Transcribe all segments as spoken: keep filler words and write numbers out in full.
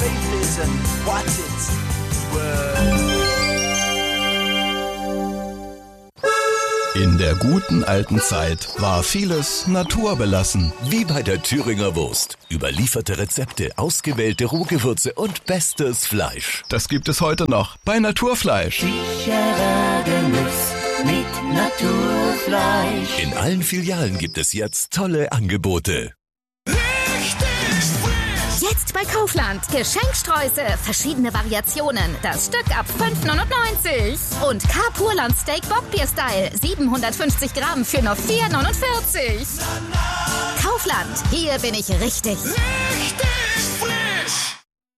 faith is and what it's worth. In der guten alten Zeit war vieles naturbelassen. Wie bei der Thüringer Wurst. Überlieferte Rezepte, ausgewählte Rohgewürze und bestes Fleisch. Das gibt es heute noch bei Naturfleisch. Sicherer Genuss mit Naturfleisch. In allen Filialen gibt es jetzt tolle Angebote. Jetzt bei Kaufland. Geschenkstreusel, verschiedene Variationen. Das Stück ab fünf neunundneunzig. Und K-Purland Steak Bockbier-Style. siebenhundertfünfzig Gramm für nur vier neunundvierzig. Kaufland, hier bin ich richtig. Richtig frisch.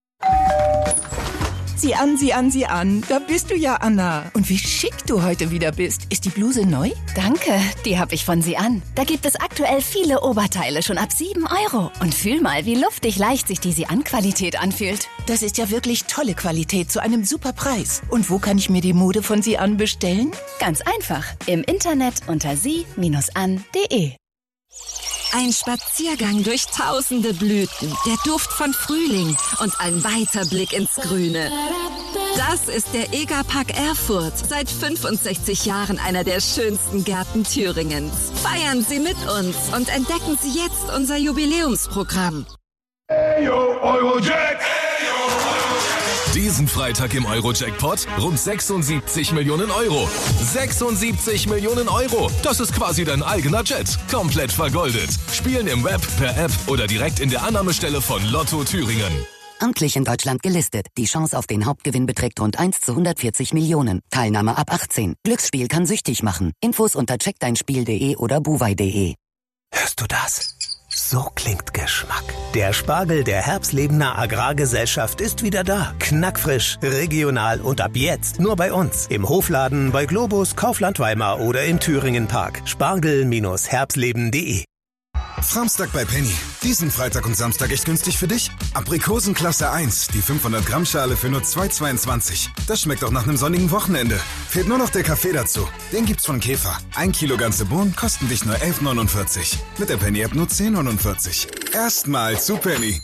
Sieh an, sieh an, sieh an. Da bist du ja, Anna. Und wie schick du heute wieder bist. Ist die Bluse neu? Danke, die habe ich von Sie an. Da gibt es aktuell viele Oberteile schon ab sieben Euro. Und fühl mal, wie luftig leicht sich die Sie-an-Qualität anfühlt. Das ist ja wirklich tolle Qualität zu einem super Preis. Und wo kann ich mir die Mode von Sie an bestellen? Ganz einfach. Im Internet unter sie an punkt de. Ein Spaziergang durch tausende Blüten, der Duft von Frühling und ein weiter Blick ins Grüne. Das ist der Egerpark Erfurt. Seit fünfundsechzig Jahren einer der schönsten Gärten Thüringens. Feiern Sie mit uns und entdecken Sie jetzt unser Jubiläumsprogramm. Hey yo, Eurojack! Diesen Freitag im Euro-Jackpot rund sechsundsiebzig Millionen Euro. sechsundsiebzig Millionen Euro. Das ist quasi dein eigener Jet. Komplett vergoldet. Spielen im Web, per App oder direkt in der Annahmestelle von Lotto Thüringen. Amtlich in Deutschland gelistet. Die Chance auf den Hauptgewinn beträgt rund eins zu hundertvierzig Millionen. Teilnahme ab achtzehn. Glücksspiel kann süchtig machen. Infos unter check dein spiel punkt de oder buwei punkt de. Hörst du das? So klingt Geschmack. Der Spargel der Herbstlebener Agrargesellschaft ist wieder da. Knackfrisch, regional und ab jetzt nur bei uns. Im Hofladen, bei Globus, Kaufland Weimar oder im Thüringen Park. Spargel Herbstleben punkt de. Samstag bei Penny. Diesen Freitag und Samstag echt günstig für dich? Aprikosen Klasse eins, die fünfhundert Gramm Schale für nur zwei zweiundzwanzig. Das schmeckt auch nach einem sonnigen Wochenende. Fehlt nur noch der Kaffee dazu. Den gibt's von Käfer. Ein Kilo ganze Bohnen kosten dich nur elf neunundvierzig. Mit der Penny-App nur zehn neunundvierzig. Erstmal zu Penny.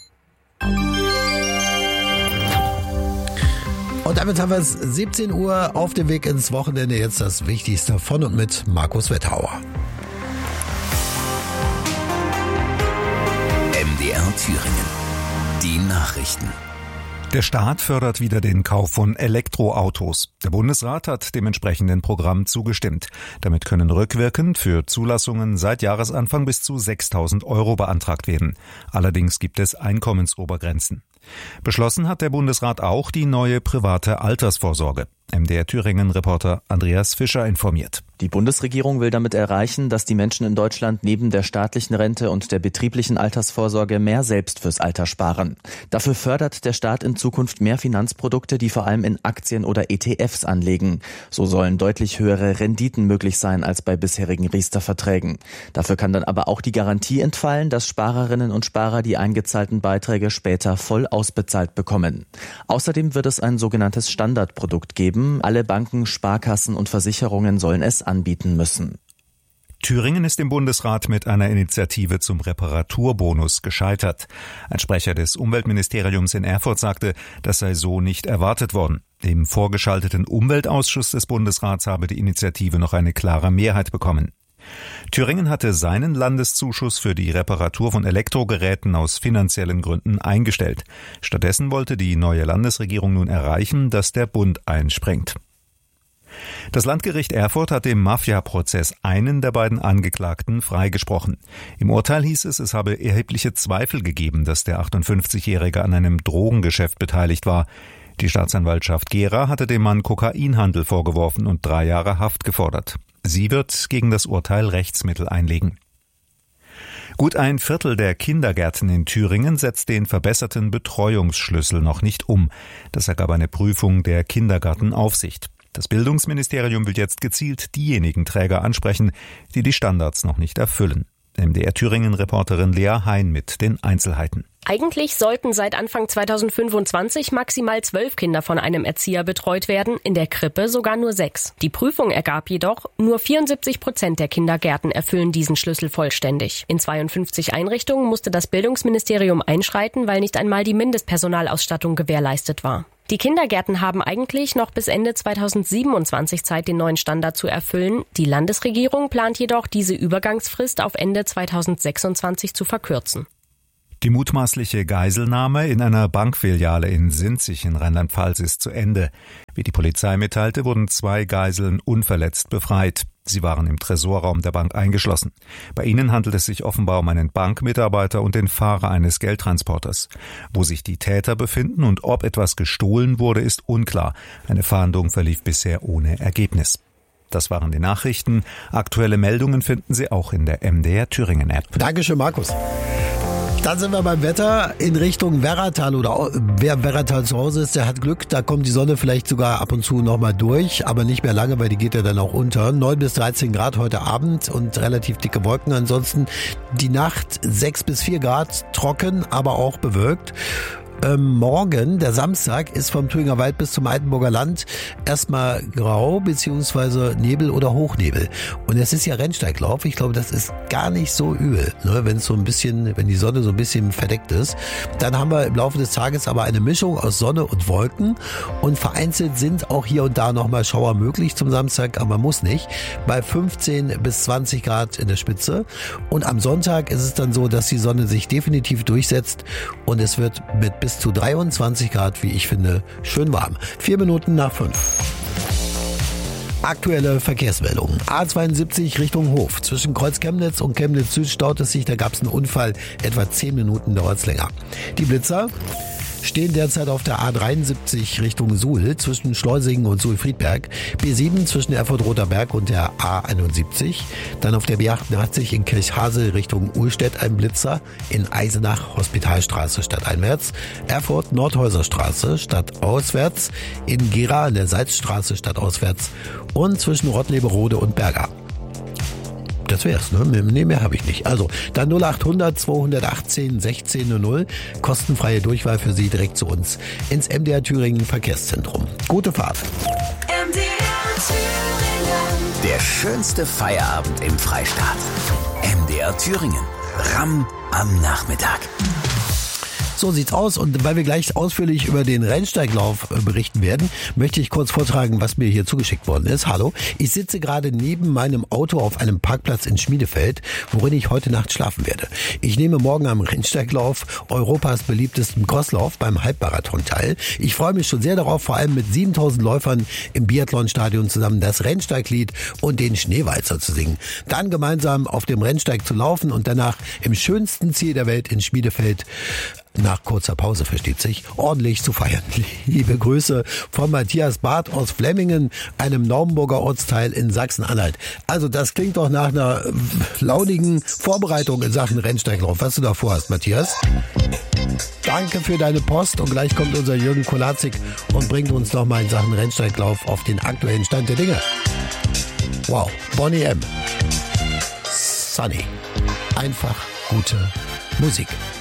Und damit haben wir es siebzehn Uhr auf dem Weg ins Wochenende. Jetzt das Wichtigste von und mit Markus Wetthauer. M D R Thüringen. Die Nachrichten. Der Staat fördert wieder den Kauf von Elektroautos. Der Bundesrat hat dem entsprechenden Programm zugestimmt. Damit können rückwirkend für Zulassungen seit Jahresanfang bis zu sechstausend Euro beantragt werden. Allerdings gibt es Einkommensobergrenzen. Beschlossen hat der Bundesrat auch die neue private Altersvorsorge. M D R Thüringen-Reporter Andreas Fischer informiert. Die Bundesregierung will damit erreichen, dass die Menschen in Deutschland neben der staatlichen Rente und der betrieblichen Altersvorsorge mehr selbst fürs Alter sparen. Dafür fördert der Staat in Zukunft mehr Finanzprodukte, die vor allem in Aktien oder E T Fs anlegen. So sollen deutlich höhere Renditen möglich sein als bei bisherigen Riester-Verträgen. Dafür kann dann aber auch die Garantie entfallen, dass Sparerinnen und Sparer die eingezahlten Beiträge später voll ausbezahlt bekommen. Außerdem wird es ein sogenanntes Standardprodukt geben. Alle Banken, Sparkassen und Versicherungen sollen es anbieten müssen. Thüringen ist im Bundesrat mit einer Initiative zum Reparaturbonus gescheitert. Ein Sprecher des Umweltministeriums in Erfurt sagte, das sei so nicht erwartet worden. Im vorgeschalteten Umweltausschuss des Bundesrats habe die Initiative noch eine klare Mehrheit bekommen. Thüringen hatte seinen Landeszuschuss für die Reparatur von Elektrogeräten aus finanziellen Gründen eingestellt. Stattdessen wollte die neue Landesregierung nun erreichen, dass der Bund einspringt. Das Landgericht Erfurt hat im Mafia-Prozess einen der beiden Angeklagten freigesprochen. Im Urteil hieß es, es habe erhebliche Zweifel gegeben, dass der achtundfünfzigjährige an einem Drogengeschäft beteiligt war. Die Staatsanwaltschaft Gera hatte dem Mann Kokainhandel vorgeworfen und drei Jahre Haft gefordert. Sie wird gegen das Urteil Rechtsmittel einlegen. Gut ein Viertel der Kindergärten in Thüringen setzt den verbesserten Betreuungsschlüssel noch nicht um. Das ergab eine Prüfung der Kindergartenaufsicht. Das Bildungsministerium will jetzt gezielt diejenigen Träger ansprechen, die die Standards noch nicht erfüllen. M D R Thüringen-Reporterin Lea Hein mit den Einzelheiten. Eigentlich sollten seit Anfang zweitausendfünfundzwanzig maximal zwölf Kinder von einem Erzieher betreut werden, in der Krippe sogar nur sechs. Die Prüfung ergab jedoch, nur vierundsiebzig Prozent der Kindergärten erfüllen diesen Schlüssel vollständig. In zweiundfünfzig Einrichtungen musste das Bildungsministerium einschreiten, weil nicht einmal die Mindestpersonalausstattung gewährleistet war. Die Kindergärten haben eigentlich noch bis Ende zweitausendsiebenundzwanzig Zeit, den neuen Standard zu erfüllen. Die Landesregierung plant jedoch, diese Übergangsfrist auf Ende zweitausendsechsundzwanzig zu verkürzen. Die mutmaßliche Geiselnahme in einer Bankfiliale in Sinzig in Rheinland-Pfalz ist zu Ende. Wie die Polizei mitteilte, wurden zwei Geiseln unverletzt befreit. Sie waren im Tresorraum der Bank eingeschlossen. Bei ihnen handelt es sich offenbar um einen Bankmitarbeiter und den Fahrer eines Geldtransporters. Wo sich die Täter befinden und ob etwas gestohlen wurde, ist unklar. Eine Fahndung verlief bisher ohne Ergebnis. Das waren die Nachrichten. Aktuelle Meldungen finden Sie auch in der M D R Thüringen App. Dankeschön, Markus. Dann sind wir beim Wetter in Richtung Werratal oder wer Werratal zu Hause ist, der hat Glück. Da kommt die Sonne vielleicht sogar ab und zu nochmal durch, aber nicht mehr lange, weil die geht ja dann auch unter. neun bis dreizehn Grad heute Abend und relativ dicke Wolken. Ansonsten die Nacht sechs bis vier Grad, trocken, aber auch bewölkt. Ähm, morgen, der Samstag, ist vom Thüringer Wald bis zum Altenburger Land erstmal grau beziehungsweise Nebel oder Hochnebel. Und es ist ja Rennsteiglauf. Ich glaube, das ist gar nicht so übel, ne, wenn es so ein bisschen, wenn die Sonne so ein bisschen verdeckt ist. Dann haben wir im Laufe des Tages aber eine Mischung aus Sonne und Wolken und vereinzelt sind auch hier und da nochmal Schauer möglich zum Samstag, aber man muss nicht. Bei fünfzehn bis zwanzig Grad in der Spitze. Und am Sonntag ist es dann so, dass die Sonne sich definitiv durchsetzt und es wird mit bis zu dreiundzwanzig Grad, wie ich finde, schön warm. Vier Minuten nach fünf. Aktuelle Verkehrsmeldungen. A zweiundsiebzig Richtung Hof. Zwischen Kreuz Chemnitz und Chemnitz Süd staut es sich. Da gab es einen Unfall. Etwa zehn Minuten dauert es länger. Die Blitzer stehen derzeit auf der A dreiundsiebzig Richtung Suhl zwischen Schleusingen und Suhl-Friedberg, B sieben zwischen Erfurt-Roter-Berg und der A einundsiebzig, dann auf der B achtundachtzig in Kirchhasel Richtung Uhlstedt ein Blitzer, in Eisenach Hospitalstraße stadteinwärts, Erfurt Nordhäuserstraße stadtauswärts, in Gera an der Salzstraße stadtauswärts und zwischen Rottleberode und Berga. Das wär's, ne? Nee, mehr habe ich nicht. Also, dann null achthundert zweihundertachtzehn sechzehn null null. Kostenfreie Durchwahl für Sie direkt zu uns ins M D R Thüringen Verkehrszentrum. Gute Fahrt. M D R Thüringen. Der schönste Feierabend im Freistaat. M D R Thüringen. Ramm am Nachmittag. So sieht's aus und weil wir gleich ausführlich über den Rennsteiglauf berichten werden, möchte ich kurz vortragen, was mir hier zugeschickt worden ist. Hallo, ich sitze gerade neben meinem Auto auf einem Parkplatz in Schmiedefeld, worin ich heute Nacht schlafen werde. Ich nehme morgen am Rennsteiglauf, Europas beliebtesten Crosslauf, beim Halbmarathon teil. Ich freue mich schon sehr darauf, vor allem mit siebentausend Läufern im Biathlonstadion zusammen das Rennsteiglied und den Schneewalzer zu singen. Dann gemeinsam auf dem Rennsteig zu laufen und danach im schönsten Ziel der Welt in Schmiedefeld nach kurzer Pause, versteht sich, ordentlich zu feiern. Liebe Grüße von Matthias Barth aus Flemmingen, einem Naumburger Ortsteil in Sachsen-Anhalt. Also das klingt doch nach einer launigen Vorbereitung in Sachen Rennsteiglauf. Was du da vorhast, Matthias? Danke für deine Post und gleich kommt unser Jürgen Kolazik und bringt uns nochmal in Sachen Rennsteiglauf auf den aktuellen Stand der Dinge. Wow, Bonnie M. Sunny. Einfach gute Musik.